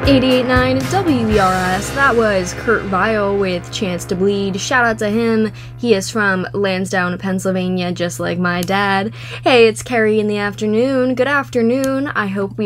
88.9 WERS. That was Kurt Vile with Chance to Bleed. Shout out to him. He is from Lansdowne, Pennsylvania, just like my dad. Hey, it's Carrie in the afternoon. Good afternoon. I hope we